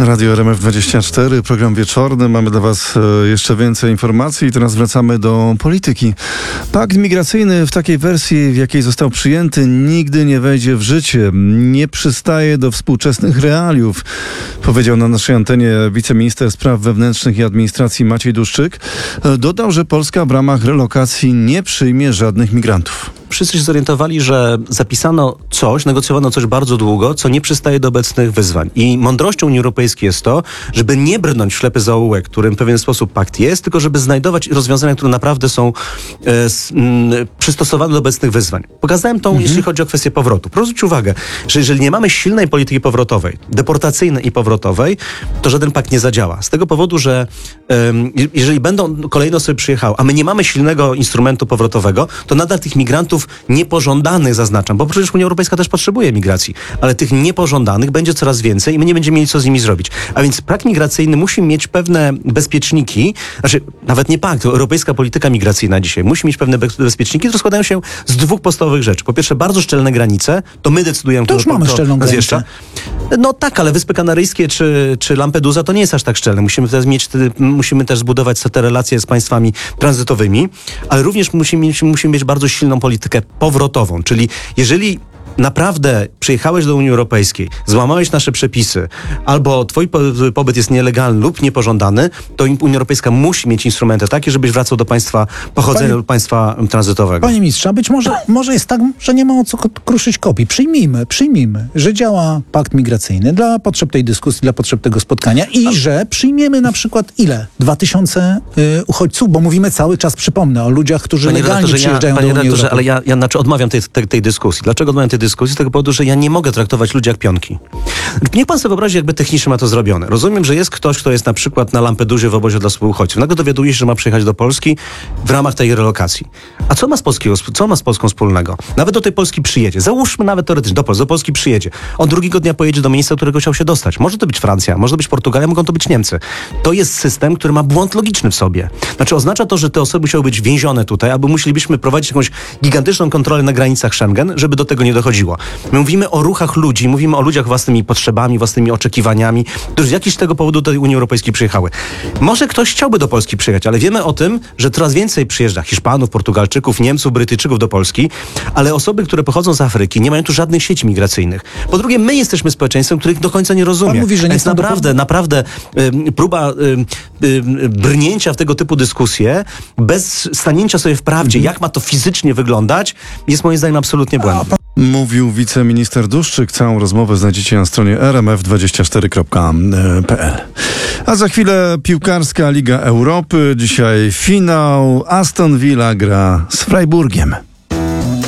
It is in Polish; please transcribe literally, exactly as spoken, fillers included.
Radio R M F dwadzieścia cztery, program wieczorny. Mamy dla Was jeszcze więcej informacji i teraz wracamy do polityki. Pakt migracyjny w takiej wersji, w jakiej został przyjęty, nigdy nie wejdzie w życie. Nie przystaje do współczesnych realiów, powiedział na naszej antenie wiceminister spraw wewnętrznych i administracji Maciej Duszczyk. Dodał, że Polska w ramach relokacji nie przyjmie żadnych migrantów. Wszyscy się zorientowali, że zapisano coś, negocjowano coś bardzo długo, co nie przystaje do obecnych wyzwań. I mądrością Unii Europejskiej jest to, żeby nie brnąć w ślepy zaułek, którym w pewien sposób pakt jest, tylko żeby znajdować rozwiązania, które naprawdę są e, s, m, przystosowane do obecnych wyzwań. Pokazałem to, mhm. jeśli chodzi o kwestię powrotu. Proszę zwrócić uwagę, że jeżeli nie mamy silnej polityki powrotowej, deportacyjnej i powrotowej, to żaden pakt nie zadziała. Z tego powodu, że e, jeżeli będą kolejne osoby przyjechały, a my nie mamy silnego instrumentu powrotowego, to nadal tych migrantów niepożądanych, zaznaczam, bo przecież Unia Europejska też potrzebuje migracji, ale tych niepożądanych będzie coraz więcej i my nie będziemy mieli co z nimi zrobić. A więc pakt migracyjny musi mieć pewne bezpieczniki, znaczy nawet nie pakt, europejska polityka migracyjna dzisiaj musi mieć pewne bezpieczniki, które składają się z dwóch podstawowych rzeczy. Po pierwsze, bardzo szczelne granice, to my decydujemy, to już mamy szczelną granicę. No tak, ale Wyspy Kanaryjskie czy, czy Lampedusa to nie jest aż tak szczelne. Musimy też mieć, musimy też zbudować te relacje z państwami tranzytowymi, ale również musimy mieć, musimy mieć bardzo silną politykę powrotową, czyli jeżeli naprawdę przyjechałeś do Unii Europejskiej, złamałeś nasze przepisy, albo twój pobyt jest nielegalny lub niepożądany, to Unia Europejska musi mieć instrumenty takie, żebyś wracał do państwa pochodzenia Panie, lub państwa tranzytowego. Panie ministrze, a być może, może jest tak, że nie ma o co kruszyć kopii. Przyjmijmy, przyjmijmy, że działa pakt migracyjny dla potrzeb tej dyskusji, dla potrzeb tego spotkania i a... że przyjmiemy na przykład ile? Dwa tysiące y, uchodźców, bo mówimy cały czas, przypomnę, o ludziach, którzy panie legalnie przyjeżdżają ja, do Unii Europejskiej. Ale ja, ja znaczy odmawiam tej, tej, tej dyskusji. Dlaczego odmawiam tej dyskusji? Z tego powodu, że ja nie mogę traktować ludzi jak pionki. Niech pan sobie wyobrazi, jakby technicznie ma to zrobione. Rozumiem, że jest ktoś, kto jest na przykład na Lampedusie w obozie dla współuchodźców. Nagle dowiaduje się, że ma przyjechać do Polski w ramach tej relokacji. A co ma z Polskiego, co ma z Polską wspólnego? Nawet do tej Polski przyjedzie. Załóżmy nawet teoretycznie, do Polski, do Polski przyjedzie. On drugiego dnia pojedzie do miejsca, do którego chciał się dostać. Może to być Francja, może to być Portugalia, mogą to być Niemcy. To jest system, który ma błąd logiczny w sobie. Znaczy oznacza to, że te osoby musiały być więzione tutaj, albo musielibyśmy prowadzić jakąś gigantyczną kontrolę na granicach Schengen, żeby do tego nie dochodziło. My mówimy o ruchach ludzi, mówimy o ludziach własnymi potrzebami, własnymi oczekiwaniami, którzy z jakichś tego powodu do tej Unii Europejskiej przyjechały. Może ktoś chciałby do Polski przyjechać, ale wiemy o tym, że coraz więcej przyjeżdża Hiszpanów, Portugalczyków, Niemców, Brytyjczyków do Polski, ale osoby, które pochodzą z Afryki, nie mają tu żadnych sieci migracyjnych. Po drugie, my jesteśmy społeczeństwem, których do końca nie rozumie. Pan mówi, że nie Więc naprawdę, do... naprawdę y, próba y, y, brnięcia w tego typu dyskusje, bez stanięcia sobie w prawdzie, mhm. jak ma to fizycznie wyglądać, jest moim zdaniem absolutnie błędne. Mówił wiceminister Duszczyk. Całą rozmowę znajdziecie na stronie r m f dwadzieścia cztery kropka p l. A za chwilę piłkarska Liga Europy. Dzisiaj finał. Aston Villa gra z Freiburgiem.